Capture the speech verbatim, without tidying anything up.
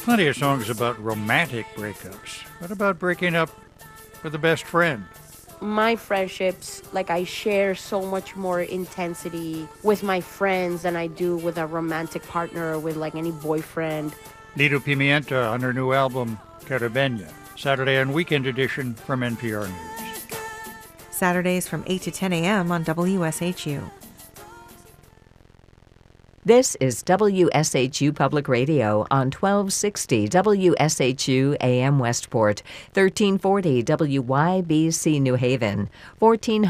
Plenty of songs about romantic breakups. What about breaking up with a best friend? My friendships, like I share so much more intensity with my friends than I do with a romantic partner or with like any boyfriend. Lido Pimienta on her new album, Caribeña. Saturday and Weekend Edition from N P R News. Saturdays from eight to ten a.m. on W S H U. This is W S H U Public Radio on twelve sixty W S H U A M Westport, thirteen forty W Y B C New Haven, fourteen